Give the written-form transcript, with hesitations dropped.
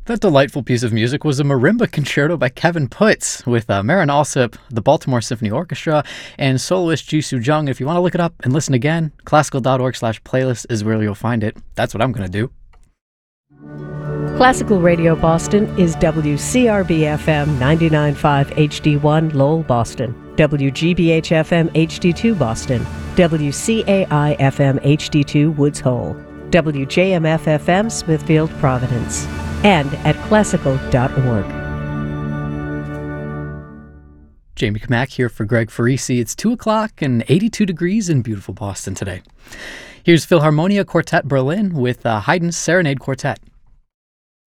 That delightful piece of music was a marimba concerto by Kevin Putz with Marin Alsop, the Baltimore Symphony Orchestra, and soloist Jisoo Jung. If you want to look it up and listen again, classical.org/playlist is where you'll find it. That's what I'm going to do. Classical Radio Boston is WCRB-FM 99.5 HD1 Lowell, Boston, WGBH-FM HD2 Boston, WCAI-FM HD2 Woods Hole, WJMF-FM Smithfield, Providence, and at classical.org. Jamie Kamak here for Greg Farisi. It's 2 o'clock and 82 degrees in beautiful Boston today. Here's Philharmonia Quartet Berlin with Haydn's Serenade Quartet.